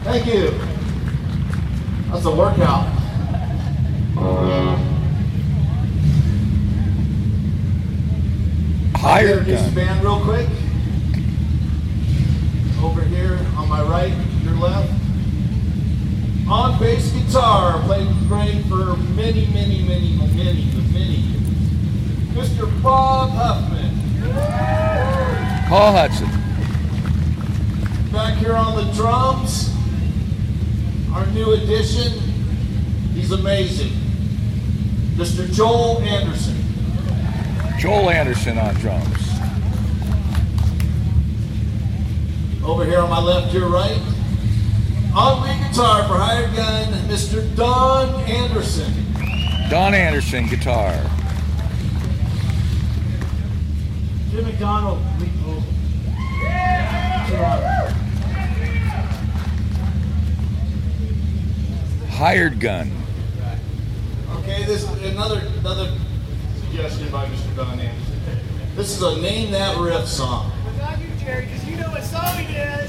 Thank you. That's a workout. Hired Introduce the gun. band real quick. Over here on my right, your left. On bass guitar, played with Greg for many years. Mr. Bob Huffman. Paul Hudson. Back here on the drums, our new addition. He's amazing. Mr. Joel Anderson. Joel Anderson on drums. Over here on my left, your right. On lead guitar for Hired Gun, Mr. Don Anderson. Don Anderson, guitar. Jim McDonald, lead vocal. Hired gun. Okay, this is another suggestion by Mr. Don Anderson. This is a Name That Riff song. Without you, Jerry, because you know what song it is.